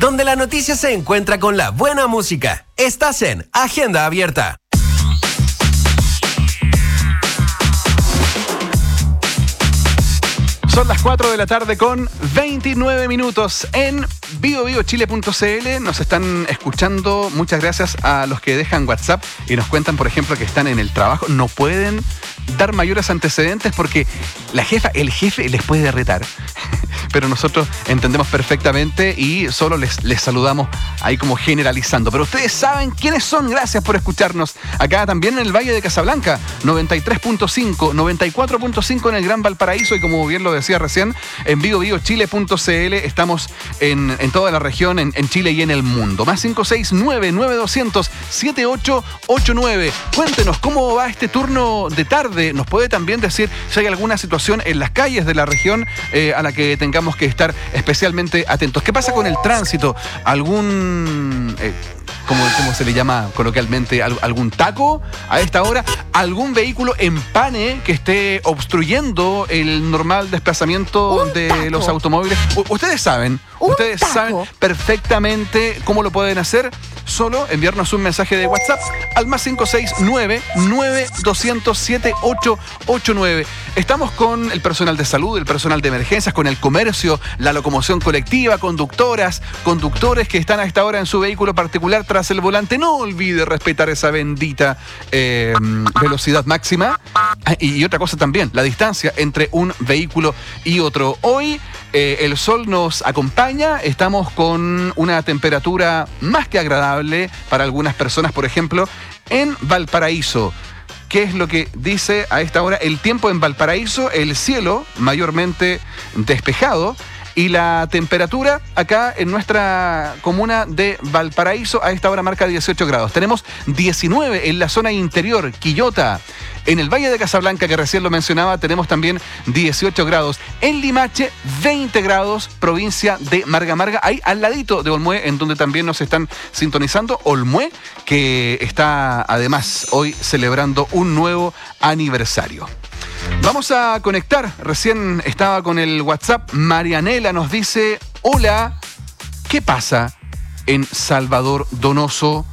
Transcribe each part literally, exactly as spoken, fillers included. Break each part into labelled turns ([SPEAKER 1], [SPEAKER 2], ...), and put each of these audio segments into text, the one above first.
[SPEAKER 1] donde la noticia se encuentra con la buena música. Estás en Agenda Abierta.
[SPEAKER 2] Son las cuatro de la tarde con veintinueve minutos en bio bio chile punto c l. Nos están escuchando. Muchas gracias a los que dejan WhatsApp y nos cuentan, por ejemplo, que están en el trabajo. No pueden dar mayores antecedentes porque la jefa, el jefe les puede retar. Pero nosotros entendemos perfectamente y solo les, les saludamos ahí como generalizando. Pero ustedes saben quiénes son. Gracias por escucharnos. Acá también en el Valle de Casablanca, noventa y tres punto cinco, noventa y cuatro punto cinco en el Gran Valparaíso. Y como bien lo decía recién, en bio bio chile punto c l estamos en, en toda la región, en, en Chile y en el mundo. Más cinco seis nueve, nueve dos cero cero, siete ocho ocho nueve. Cuéntenos cómo va este turno de tarde. Nos puede también decir si hay alguna situación en las calles de la región eh, a la que tengamos que estar especialmente atentos. ¿Qué pasa con el tránsito? ¿Algún... Eh, ¿Cómo, ¿Cómo se le llama coloquialmente? ¿Algún taco a esta hora? ¿Algún vehículo en pane que esté obstruyendo el normal desplazamiento de taco. Los automóviles? U- ustedes saben,
[SPEAKER 3] Un
[SPEAKER 2] ustedes
[SPEAKER 3] taco.
[SPEAKER 2] saben perfectamente cómo lo pueden hacer. Solo enviarnos un mensaje de WhatsApp al más cinco seis nueve, nueve dos cero cero, siete ocho ocho nueve. Estamos con el personal de salud, el personal de emergencias, con el comercio, la locomoción colectiva, conductoras, conductores que están a esta hora en su vehículo particular tras el volante. No olvide respetar esa bendita eh, velocidad máxima. Y, y otra cosa también, la distancia entre un vehículo y otro. Hoy eh, el sol nos acompaña, estamos con una temperatura más que agradable para algunas personas, por ejemplo, en Valparaíso. ¿Qué es lo que dice a esta hora el tiempo en Valparaíso? El cielo mayormente despejado y la temperatura acá en nuestra comuna de Valparaíso a esta hora marca dieciocho grados. Tenemos diecinueve en la zona interior, Quillota. En el Valle de Casablanca, que recién lo mencionaba, tenemos también dieciocho grados. En Limache, veinte grados, provincia de Marga Marga, ahí al ladito de Olmué, en donde también nos están sintonizando. Olmué, que está además hoy celebrando un nuevo aniversario. Vamos a conectar. Recién estaba con el WhatsApp. Marianela nos dice: hola, ¿qué pasa en Salvador Donoso?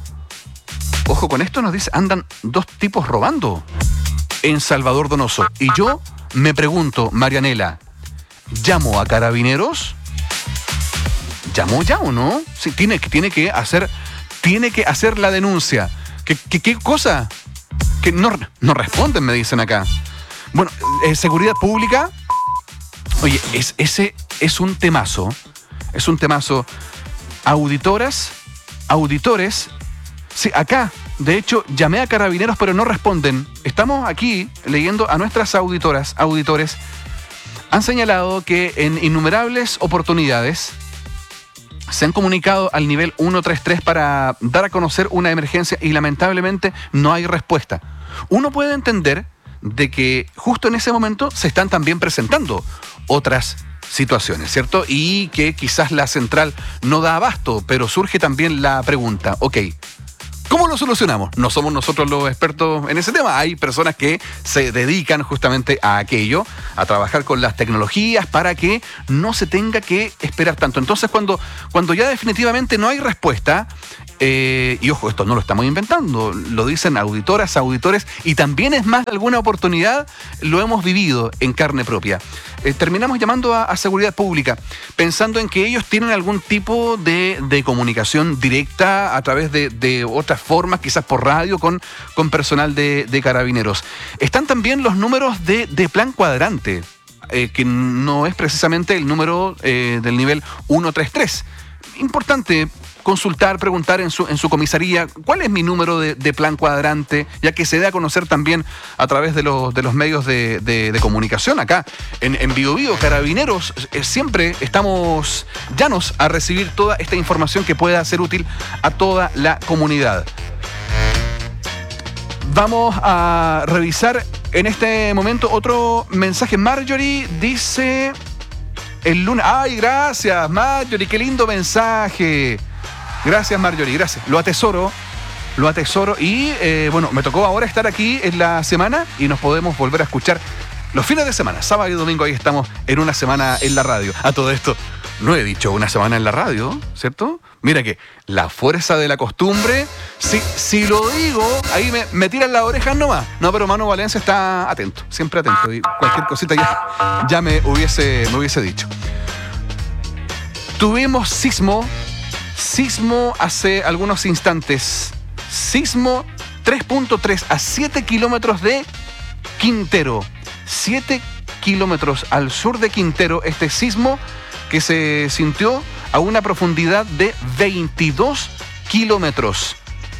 [SPEAKER 2] Ojo con esto, nos dice, andan dos tipos robando en Salvador Donoso. Y yo me pregunto, Marianela, ¿llamo a Carabineros? ¿Llamo ya o no? Sí, tiene, tiene que hacer, tiene que hacer la denuncia. ¿Qué, qué, qué cosa? Que no, no responden, me dicen acá. Bueno, eh, seguridad pública. Oye, es, ese es un temazo. Es un temazo. Auditoras, auditores. Sí, acá, de hecho, llamé a Carabineros, pero no responden. Estamos aquí leyendo a nuestras auditoras, auditores. Han señalado que en innumerables oportunidades se han comunicado al nivel ciento treinta y tres para dar a conocer una emergencia y lamentablemente no hay respuesta. Uno puede entender de que justo en ese momento se están también presentando otras situaciones, ¿cierto? Y que quizás la central no da abasto, pero surge también la pregunta, ok, ¿cómo lo solucionamos? No somos nosotros los expertos en ese tema. Hay personas que se dedican justamente a aquello, a trabajar con las tecnologías para que no se tenga que esperar tanto. Entonces, cuando, cuando ya definitivamente no hay respuesta, eh, y ojo, esto no lo estamos inventando, lo dicen auditoras, auditores, y también es más de alguna oportunidad, lo hemos vivido en carne propia. Eh, terminamos llamando a, a seguridad pública, pensando en que ellos tienen algún tipo de, de comunicación directa a través de, de otras formas, quizás por radio, con, con personal de, de Carabineros. Están también los números de, de plan cuadrante, eh, que no es precisamente el número eh, del nivel ciento treinta y tres. Importante consultar, preguntar en su, en su comisaría cuál es mi número de, de plan cuadrante, ya que se dé a conocer también a través de los, de los medios de, de, de comunicación. Acá en, en Bio Bio, Carabineros, eh, siempre estamos llanos a recibir toda esta información que pueda ser útil a toda la comunidad. Vamos a revisar en este momento otro mensaje. Marjorie dice: el lunes... ¡Ay, gracias, Marjorie! ¡Qué lindo mensaje! Gracias, Marjorie, gracias. Lo atesoro, lo atesoro. Y, eh, bueno, me tocó ahora estar aquí en la semana y nos podemos volver a escuchar los fines de semana, sábado y domingo. Ahí estamos en una semana en la radio. A todo esto, no he dicho una semana en la radio, ¿cierto? Mira que la fuerza de la costumbre, si, si lo digo, ahí me, me tiran las orejas nomás. No, pero Manu Valencia está atento, siempre atento. Y cualquier cosita ya, ya me, hubiese, me hubiese dicho. Tuvimos sismo, sismo hace algunos instantes. Sismo tres punto tres a siete kilómetros de Quintero. siete kilómetros al sur de Quintero, este sismo que se sintió a una profundidad de veintidós kilómetros.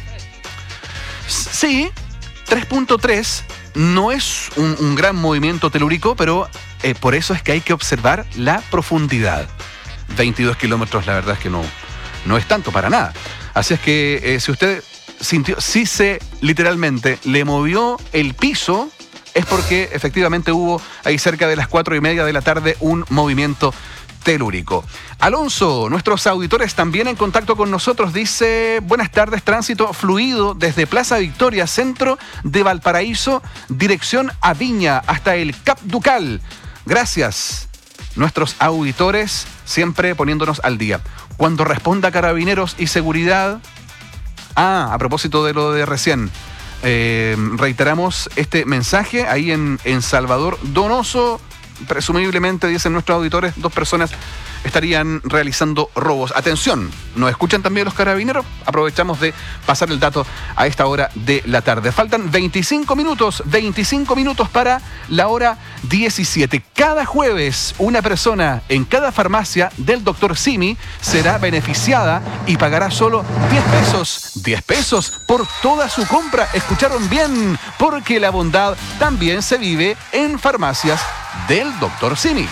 [SPEAKER 2] Sí, tres punto tres no es un, un gran movimiento telúrico, pero eh, por eso es que hay que observar la profundidad. veintidós kilómetros, la verdad es que no, no es tanto para nada. Así es que eh, si usted sintió, si se literalmente le movió el piso, es porque efectivamente hubo ahí cerca de las cuatro y media de la tarde un movimiento telúrico. Alonso, nuestros auditores también en contacto con nosotros, dice: buenas tardes, tránsito fluido desde Plaza Victoria, centro de Valparaíso, dirección a Viña, hasta el Cap Ducal. Gracias. Nuestros auditores siempre poniéndonos al día. Cuando responda Carabineros y Seguridad... Ah, a propósito de lo de recién, eh, reiteramos este mensaje ahí en, en Salvador Donoso. Presumiblemente, dicen nuestros auditores, dos personas estarían realizando robos. Atención, ¿nos escuchan también los carabineros? Aprovechamos de pasar el dato a esta hora de la tarde. Faltan veinticinco minutos, veinticinco minutos para la hora diecisiete. Cada jueves, una persona en cada farmacia del doctor Simi será beneficiada y pagará solo diez pesos. diez pesos por toda su compra. ¿Escucharon bien? Porque la bondad también se vive en farmacias del doctor Simi.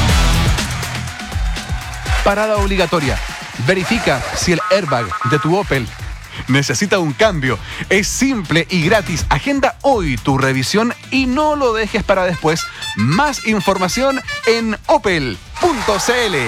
[SPEAKER 2] Parada obligatoria. Verifica si el airbag de tu Opel necesita un cambio. Es simple y gratis. Agenda hoy tu revisión y no lo dejes para después. Más información en opel punto c l.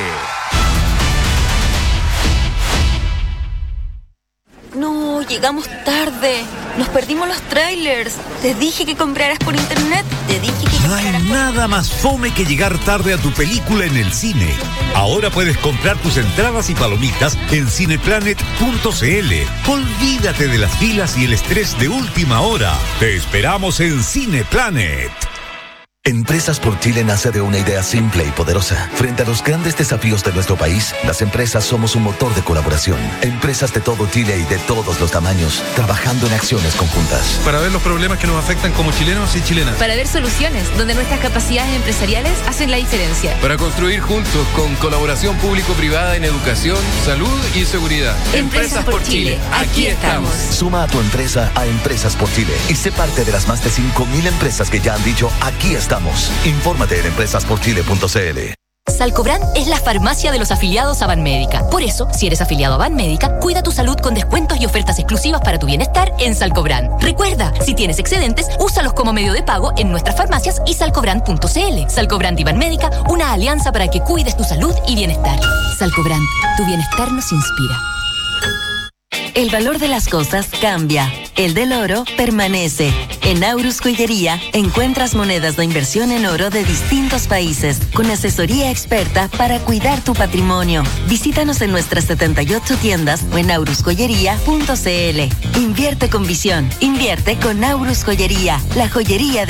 [SPEAKER 3] No, llegamos tarde. Nos perdimos los trailers. Te dije que compraras por internet. Te dije que
[SPEAKER 4] No hay nada más fome que llegar tarde a tu película en el cine. Ahora puedes comprar tus entradas y palomitas en cineplanet punto c l. Olvídate de las filas y el estrés de última hora. Te esperamos en Cineplanet.
[SPEAKER 5] Empresas por Chile nace de una idea simple y poderosa. Frente a los grandes desafíos de nuestro país, las empresas somos un motor de colaboración. Empresas de todo Chile y de todos los tamaños, trabajando en acciones conjuntas.
[SPEAKER 6] Para ver los problemas que nos afectan como chilenos y chilenas.
[SPEAKER 7] Para ver soluciones donde nuestras capacidades empresariales hacen la diferencia.
[SPEAKER 8] Para construir juntos con colaboración público-privada en educación, salud y seguridad.
[SPEAKER 7] Empresas por Chile, aquí estamos.
[SPEAKER 5] Suma a tu empresa a Empresas por Chile y sé parte de las más de cinco mil empresas que ya han dicho aquí estamos. Infórmate en empresas por chile punto c l.
[SPEAKER 9] Salcobran es la farmacia de los afiliados a Banmédica. Por eso, si eres afiliado a Banmédica, cuida tu salud con descuentos y ofertas exclusivas para tu bienestar en Salcobran. Recuerda, si tienes excedentes, úsalos como medio de pago en nuestras farmacias y salcobran punto c l. Salcobran y Banmédica, una alianza para que cuides tu salud y bienestar. Salcobran, tu bienestar nos inspira.
[SPEAKER 10] El valor de las cosas cambia. El del oro permanece. En Aurus Joyería encuentras monedas de inversión en oro de distintos países, con asesoría experta para cuidar tu patrimonio. Visítanos en nuestras setenta y ocho tiendas o en aurus joyería punto c l. Invierte con visión. Invierte con Aurus Joyería, la joyería de